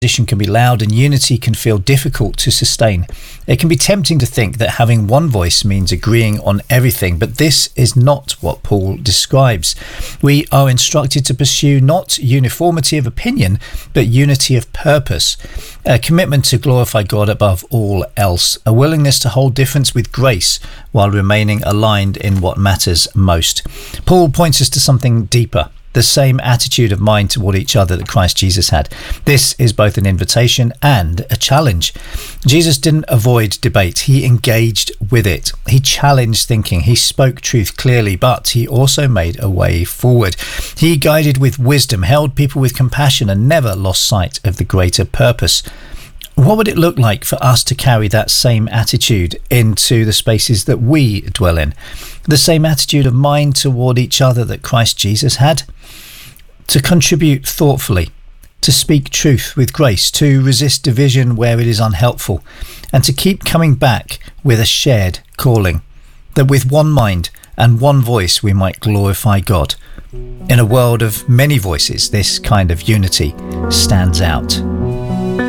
Opposition can be loud and unity can feel difficult to sustain. It can be tempting to think that having one voice means agreeing on everything, but this is not what Paul describes. We are instructed to pursue not uniformity of opinion, but unity of purpose, a commitment to glorify God above all else, a willingness to hold difference with grace while remaining aligned in what matters most. Paul points us to something deeper. The same attitude of mind toward each other that Christ Jesus had. This is both an invitation and a challenge. Jesus didn't avoid debate. He engaged with it. He challenged thinking. He spoke truth clearly, but he also made a way forward. He guided with wisdom, held people with compassion, and never lost sight of the greater purpose. What would it look like for us to carry that same attitude into the spaces that we dwell in? The same attitude of mind toward each other that Christ Jesus had? To contribute thoughtfully, to speak truth with grace, to resist division where it is unhelpful, and to keep coming back with a shared calling, that with one mind and one voice we might glorify God. In a world of many voices, this kind of unity stands out.